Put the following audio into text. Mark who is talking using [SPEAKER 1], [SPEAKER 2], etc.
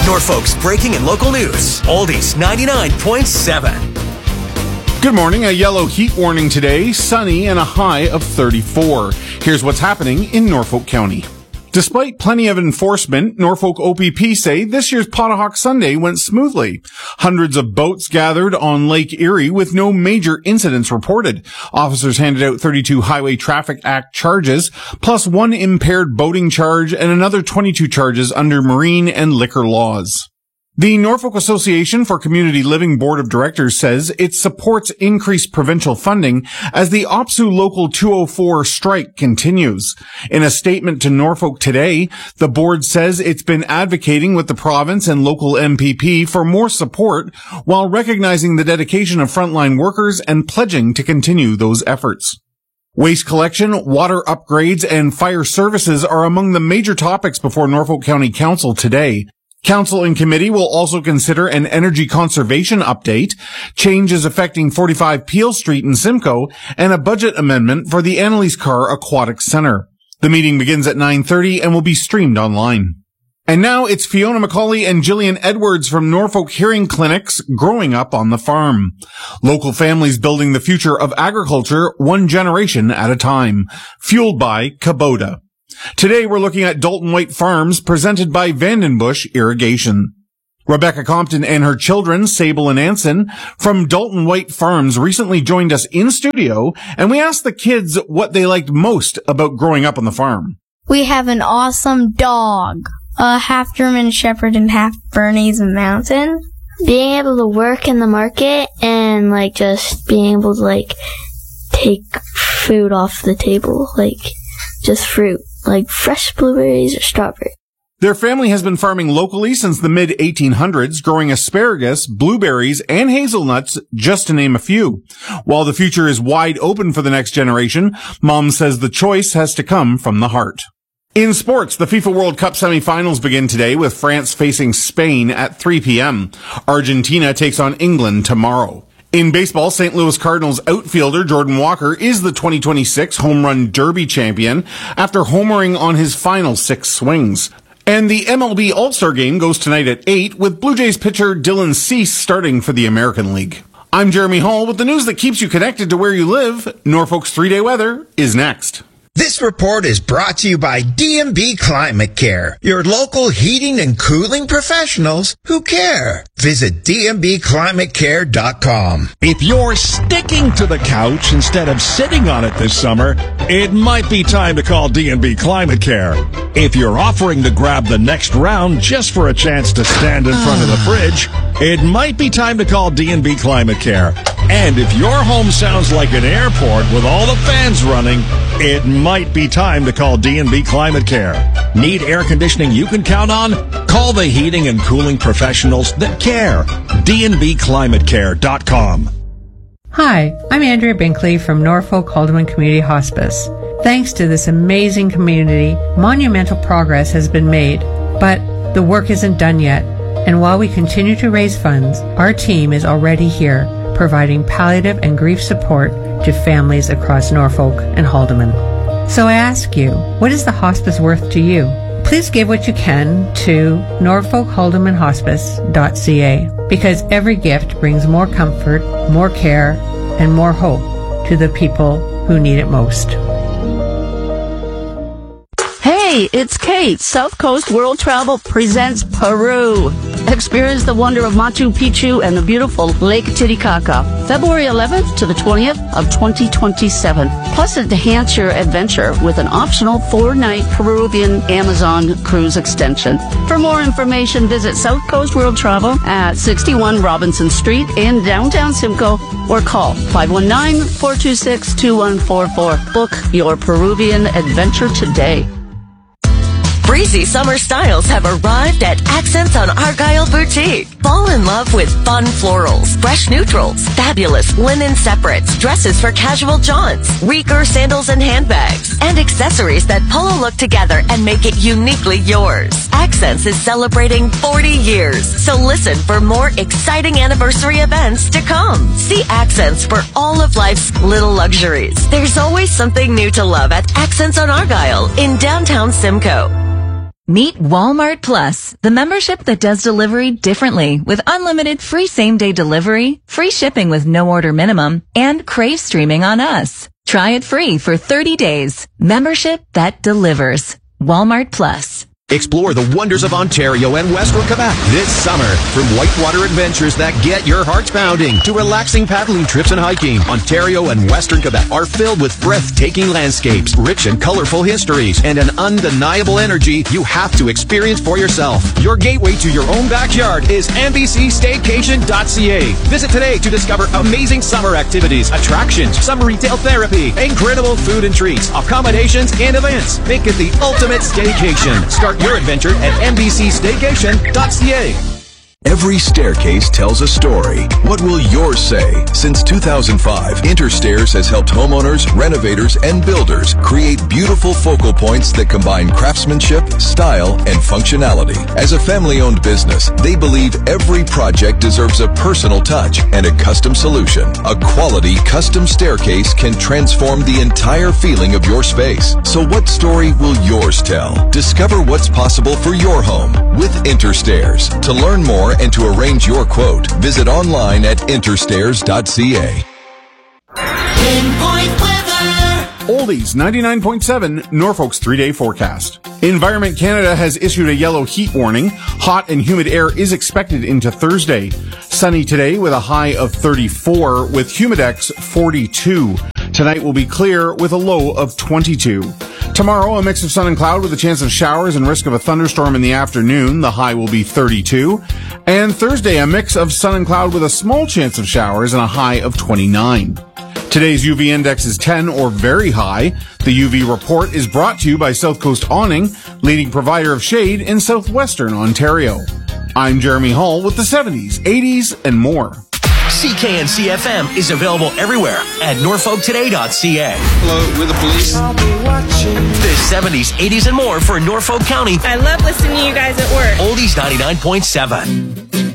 [SPEAKER 1] Norfolk's breaking and local news. Oldies 99.7.
[SPEAKER 2] Good morning. A yellow heat warning today, sunny and a high of 34. Here's what's happening in Norfolk County. Despite plenty of enforcement, Norfolk OPP say this year's Potahawk Sunday went smoothly. Hundreds of boats gathered on Lake Erie with no major incidents reported. Officers handed out 32 Highway Traffic Act charges, plus one impaired boating charge and another 22 charges under marine and liquor laws. The Norfolk Association for Community Living Board of Directors says it supports increased provincial funding as the OPSU Local 204 strike continues. In a statement to Norfolk today, the board says it's been advocating with the province and local MPP for more support while recognizing the dedication of frontline workers and pledging to continue those efforts. Waste collection, water upgrades, and fire services are among the major topics before Norfolk County Council today. Council and committee will also consider an energy conservation update, changes affecting 45 Peel Street in Simcoe, and a budget amendment for the Annalise Carr Aquatic Center. The meeting begins at 9:30 and will be streamed online. And now it's Fiona McCauley and Gillian Edwards from Norfolk Hearing Clinics growing up on the farm. Local families building the future of agriculture one generation at a time. Fueled by Kubota. Today we're looking at Dalton White Farms presented by Vandenbush Irrigation. Rebecca Compton and her children, Sable and Anson, from Dalton White Farms recently joined us in studio, and we asked the kids what they liked most about growing up on the farm.
[SPEAKER 3] We have an awesome dog, a half German Shepherd and half Bernese Mountain.
[SPEAKER 4] Being able to work in the market and just being able to take food off the table, just fruit. Like fresh blueberries or strawberries.
[SPEAKER 2] Their family has been farming locally since the mid-1800s, growing asparagus, blueberries, and hazelnuts, just to name a few. While the future is wide open for the next generation, Mom says the choice has to come from the heart. In sports, the FIFA World Cup semifinals begin today with France facing Spain at 3 p.m. Argentina takes on England tomorrow. In baseball, St. Louis Cardinals outfielder Jordan Walker is the 2026 Home Run Derby champion after homering on his final 6 swings. And the MLB All-Star Game goes tonight at 8 with Blue Jays pitcher Dylan Cease starting for the American League. I'm Jeremy Hall with the news that keeps you connected to where you live. Norfolk's 3-day weather is next.
[SPEAKER 5] This report is brought to you by D&B Climate Care, your local heating and cooling professionals who care. Visit dmbclimatecare.com.
[SPEAKER 6] If you're sticking to the couch instead of sitting on it this summer, it might be time to call D&B Climate Care. If you're offering to grab the next round just for a chance to stand in front of the fridge, it might be time to call D&B Climate Care. And if your home sounds like an airport with all the fans running, it might be time to call D&B Climate Care. Need air conditioning you can count on? Call the heating and cooling professionals that care. dnbclimatecare.com.
[SPEAKER 7] Hi, I'm Andrea Binkley from Norfolk Haldeman Community Hospice. Thanks to this amazing community, monumental progress has been made, but the work isn't done yet. And while we continue to raise funds, our team is already here, providing palliative and grief support to families across Norfolk and Haldeman. So I ask you, what is the hospice worth to you? Please give what you can to norfolkhaldemanhospice.ca because every gift brings more comfort, more care, and more hope to the people who need it most.
[SPEAKER 8] Hey, it's Kate. South Coast World Travel presents Peru. Experience the wonder of Machu Picchu and the beautiful Lake Titicaca. February 11th to the 20th of 2027. Plus, enhance your adventure with an optional 4-night Peruvian Amazon cruise extension. For more information, visit South Coast World Travel at 61 Robinson Street in downtown Simcoe or call 519-426-2144. Book your Peruvian adventure today.
[SPEAKER 9] Breezy summer styles have arrived at Accents on Argyle Boutique. Fall in love with fun florals, fresh neutrals, fabulous linen separates, dresses for casual jaunts, Rieger sandals and handbags, and accessories that pull a look together and make it uniquely yours. Accents is celebrating 40 years, so listen for more exciting anniversary events to come. See Accents for all of life's little luxuries. There's always something new to love at Accents on Argyle in downtown Simcoe.
[SPEAKER 10] Meet Walmart Plus, the membership that does delivery differently with unlimited free same-day delivery, free shipping with no order minimum, and Crave streaming on us. Try it free for 30 days. Membership that delivers. Walmart Plus.
[SPEAKER 11] Explore the wonders of Ontario and Western Quebec this summer. From whitewater adventures that get your hearts pounding to relaxing paddling trips and hiking, Ontario and Western Quebec are filled with breathtaking landscapes, rich and colorful histories, and an undeniable energy you have to experience for yourself. Your gateway to your own backyard is mbcstaycation.ca. Visit today to discover amazing summer activities, attractions, summer retail therapy, incredible food and treats, accommodations, and events. Make it the ultimate staycation. Start your adventure at mbcstaycation.ca.
[SPEAKER 12] Every staircase tells a story. What will yours say? Since 2005, Interstairs has helped homeowners, renovators, and builders create beautiful focal points that combine craftsmanship, style, and functionality. As a family-owned business, they believe every project deserves a personal touch and a custom solution. A quality custom staircase can transform the entire feeling of your space. So what story will yours tell? Discover what's possible for your home with Interstairs. To learn more and to arrange your quote, visit online at interstairs.ca.
[SPEAKER 1] Pinpoint weather.
[SPEAKER 2] Oldies 99.7, Norfolk's 3-day forecast. Environment Canada has issued a yellow heat warning. Hot and humid air is expected into Thursday. Sunny today with a high of 34, with humidex 42. Tonight will be clear with a low of 22. Tomorrow, a mix of sun and cloud with a chance of showers and risk of a thunderstorm in the afternoon. The high will be 32. And Thursday, a mix of sun and cloud with a small chance of showers and a high of 29. Today's UV index is 10 or very high. The UV report is brought to you by South Coast Awning, leading provider of shade in southwestern Ontario. I'm Jeremy Hall with the 70s, 80s, and more.
[SPEAKER 1] CKNC-FM is available everywhere at norfolktoday.ca.
[SPEAKER 13] Hello, we're the police.
[SPEAKER 1] I'll be watching. The 70s, 80s, and more for Norfolk County.
[SPEAKER 14] I love listening to you guys at work.
[SPEAKER 1] Oldies 99.7.